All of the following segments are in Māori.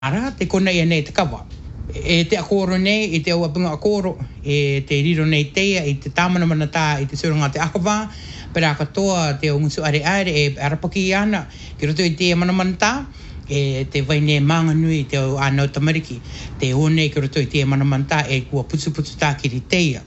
Ara te kona ia nei te kawa. E te akoro nei, I te auapinga akoro, e te riro nei teia, I te tāmana manata, I te surunga te akawa, pera katoa te ungusu are e arapaki ana, ki roto I te manamanata, e te vaine manga nui te anau tamariki, te one ki roto I te manamanata, e kua putu tā ki ri teia.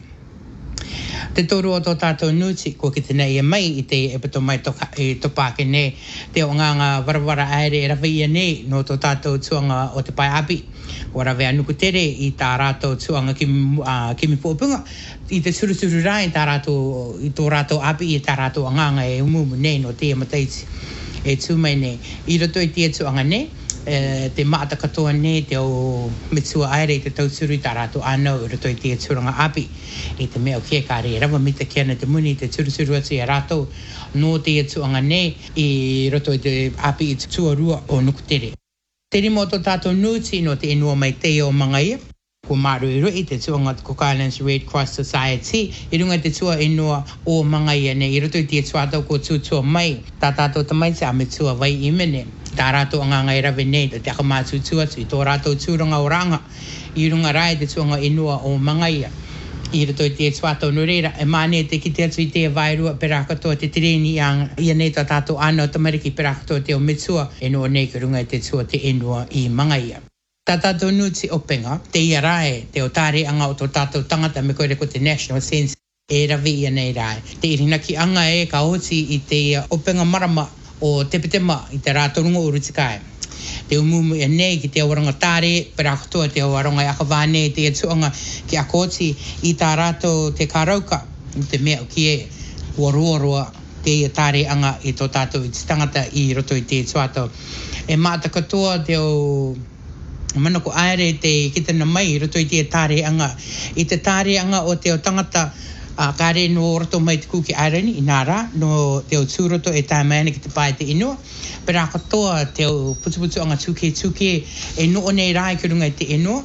Te toru o tō tātou nuti, ko ki te nei e mai I te e pato mai topake nei, te o nganga warawara aere e rawa ia nei no tō tātou tuanga o te pai api. Ko rawe anuku tere I tā rātou tuanga kimi pōpunga. I te surusuru rai I tō rātou api I tā rātou nganga e umumu nei no te mataiti. E tūmai nei. I roto I te tuanga nei, te maata katoa nei te o mitsua aere I te tausuru I tā rātou anau I roto I te turanga api. I te mea o kia kāre rawa mita kia na te muni te surusuru atu I rātou no te tuanga nei I roto I te api I te tuarua o nuku tere. Te rimo tō tātou nuti no te enua mai te o mangaia. Ko maru I roi te tuanga Cook Islands Red Cross Society. I runga te tua enua o mangaia nei. I roto I te tuatau ko tūtua mai. Tā tātou tamai te ame tua vai I mene. Tā rātou anganga I rawe nei. Te akamātu tuatu I tō rātou tūranga o ranga. I runga rai te tuanga enua o mangaia. I roto I te tuatau no reira. E māne te ki te atu I te vairua pera katoa te tireni ia nei tā tātou anau tamariki pera katoa te o mitua. Enua nei ki runga I te tua te enua I mangaia. Tā tātou nuti o penga, te ia rae, te o tāre anga o tō tātou tangata me koere ko te National Sense e rawe ia nei rae. Te irinaki anga e ka oti I te o penga marama o tepetema I te rātorunga o rutikai. Te umumu ia nei ki te awaranga tāre, pera katoa te awaranga I akawāne, te atuanga ki a koti I tā rātou te karauka, te mea o ki e waruarua te ia tāre anga I tō tātou I te tangata I roto I te tuatau. E māta katoa te o mana ko aere te kitana mai roto I te tāre anga. I te tāre anga o te o tangata kāre no roto mai te kuki aereni I nā rā, no te o tūroto e tā maina ki te pai te inua. Pera katoa te o putu anga tuke e no nei rai ki runga I te inua.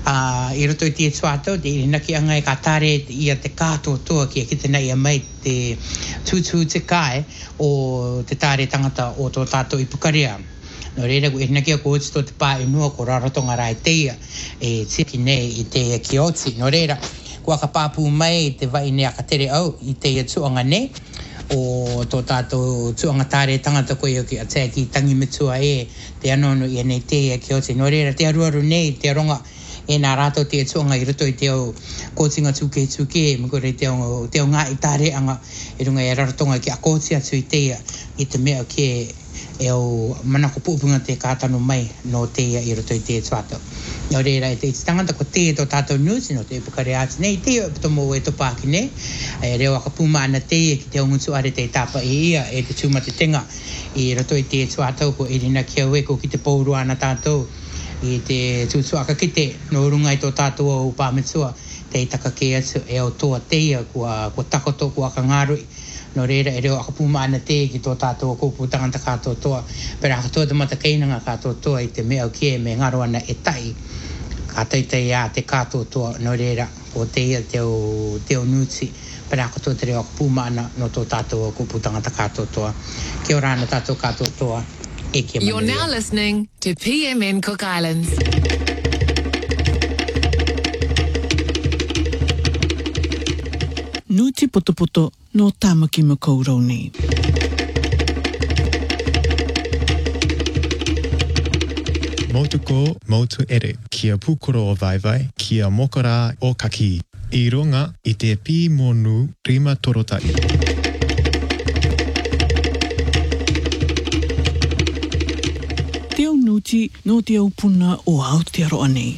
I roto I te tuatau, te irinaki anga e ka tāre ia te kātoa ki a kitana ia mai te tūtū te kai o te tāre tangata o tō tātou I Pukaria. No reira ku ina kia ko tō te pā inua ko rarotonga rai teia e tiki nei I te kioti. No reira, kua ka pāpū mai te vai ne aka tere au I te tuanga nei o tō tātou tuanga tāre tangata koe o ki a tea ki tangi mitua e te anono I nei teia kioti. No reira, te aruaru nei, te ronga e nā rātou te tuanga I roto I te au kōtinga tuke, me kore te o ngā I tāre anga I runga e rarotonga ki a kōti atu I teia I te mea ki e o manako pūpunga te kātano mai no teia I roto I te tuatau. No reira te tangata ko te tō tātou nusi no te Pukare ati nei te o pitomo e topaki nei. E reo aka pūma ana te ki te ongutu are te tāpa ia e te tūma te tenga I roto I te tuatau ko irina kia ue ko ki te pauru ana tātou I te tūtu aka kite no runga I tō tātou o pāmetua te taka ke atu e o toa teia kua takoto kua ka ngārui. No reira e reo akapuma ana te ki tō tātou kōpū tangata kātou toa. Pera katoa te mata keinanga kātou toa I te mea o kie me ngaro ana e tai. Ka taitai a te kātou toa no reira o teia te o nuti. Pera katoa te reo akapuma ana no tō tātou kōpū tangata kātou toa. Kia ora ana tātou kātou toa. E kia You're now listening to PMN Cook Islands. Nuti poto no tāmaki makaurau nei. Motu ko, motu ere, kia pūkoro o vaivai, kia mokora o kaki. I runga I te pī monu rima torotai. Te au nuti no te au puna o Aotearoa nei.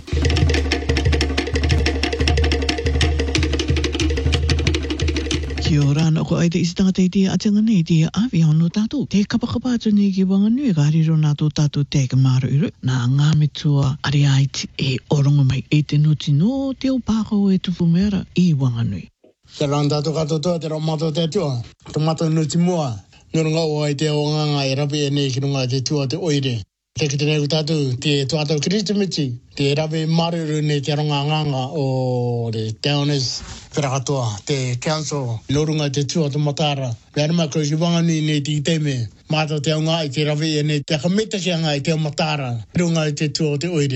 Kia ora ana ko ai te isi tangata I te atenga nei te awi hono tātou. Te kapakapa atu nei ki wanganui ka hariro nā tō tātou te ka māra uru. Nā ngā metua ari aiti e orongo mai e te nuti no te au pākau e tupu mera I wanganui. Te rāng tātou kātou toa, te rāng mātou te tua. Te mātou nuti mua. Nurunga o ai te o nganga e rapi e nei ki runga te tua te oire. Te ki te nei tātou, te tuatau Kristimiti, te rapi maruru nei te ronga nganga o te Downers Perakatoa, te council, nurunga te tua te matara. Pērama ko ki wanganui nei te iteme, Mātou te aunga i te rawe e nei te kamita si anga i te matara. Runga i te tua o te oire.